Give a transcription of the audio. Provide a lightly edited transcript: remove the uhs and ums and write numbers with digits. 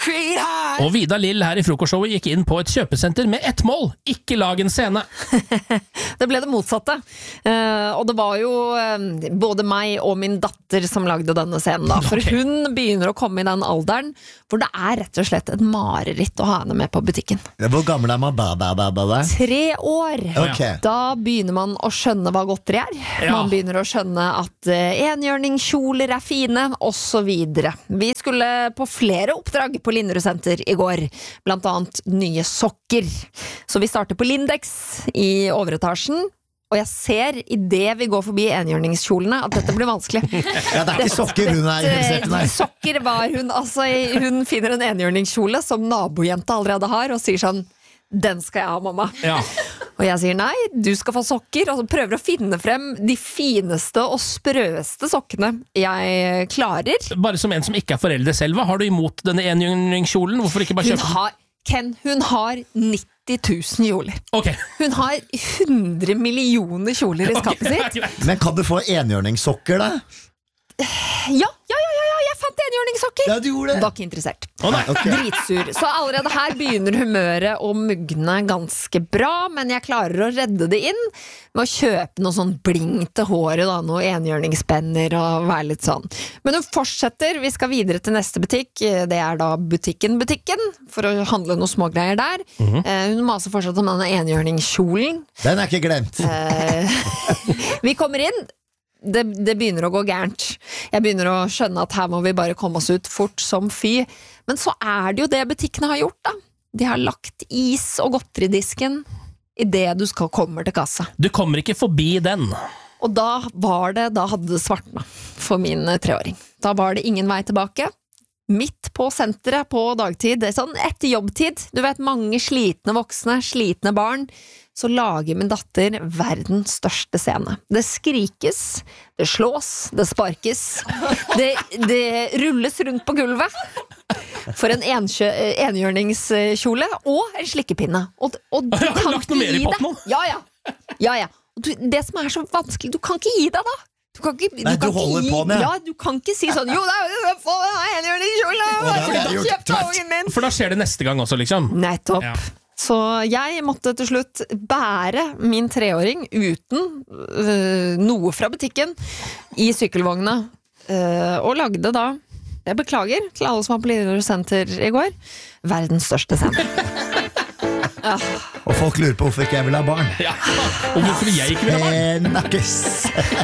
Og Vidar Lill her i frokostshowet gikk inn på et kjøpesenter med ett mål: ikke lag en scene. Det ble det motsatte. Og det var jo både meg og min datter som lagde denne scenen da. For hun begynner å komme i den alderen hvor det rett og slett et mareritt å ha henne med på butikken. Hvor gammel man? 3 år. Okay. Da begynner man å skjønne hva godteri Man begynner å skjønne at enhjørningskjoler fine, og så videre. Vi skulle på flere oppdrag på Linderud Senter i går, blant annet nye sokker. Så vi starter på Lindex i overetasjen, og jeg ser i det vi går forbi enhjørningskjolene at dette blir vanskelig. Ja, det ikke sokker hun interessert i, nei. Sokker var hun, altså hun finner en enhjørningskjole som nabojenta allerede har, og sier sånn, den skal jeg ha, mamma. Ja. Og jeg sier nei, du skal få sokker, og så prøver å finne frem de fineste og sprøeste sokkene jeg klarer. Bare som en som ikke forelder selv, hva har du imot denne enhjørningskjolen? Hvorfor ikke bare kjøpe den? Hun har 90 000 kjoler. Okay. Hun har 100 millioner kjoler i skapet sitt. Men kan du få enhjørningssokker da? Ja, jeg fant enhjørningssokker. Ja, du gjorde det. Var ikke interessert. Okay. Dritsur. Så allerede her begynner humøret å mugne ganske bra, men jeg klarer å redde det inn med å kjøpe noe sånn bling til håret da, noe enhjørningsspenner og være litt sånn. Men hun fortsetter, vi skal videre til neste butikk, det da butikken, for å handle noe smågreier der. Hun maser fortsatt om denne enhjørningskjolen. Den ikke glemt. Vi kommer inn. Det begynner å gå gærent. Jeg begynner å skjønne at her må vi bare komme oss ut fort som fy. Men så det jo det butikkene har gjort da. De har lagt is og godteridisken i det du skal komme til kassa. Du kommer ikke forbi den. Og da hadde det svartna for min 3-åring. Da var det ingen vei tilbake. Midt på senteret på dagtid, det sånn etter jobbtid, du vet mange slitne voksne, slitne barn, så lager min datter verdens største scene. Det skrikes, det slås, det sparkes, det rulles rundt på gulvet for en enhjørningskjole og en slikkepinne. Og du kan ikke gi deg. Ja. Det som så vanskelig, du kan ikke gi deg da. Du holder på med. Ja, du kan ikke si sånn, jo da, få den enhjørningskjolen, for da skjer det neste gang også, liksom. Nettopp. Ja. Så jeg måtte til slutt bære min 3-åring uten noe fra butikken i sykkelvogna, og lagde da, jeg beklager til alle som var på Linderud Senter i går, verdens største scene. Og folk lurer på hvorfor ikke jeg vil ha barn. Ja, og hvorfor jeg ikke vil ha barn. Nakkes.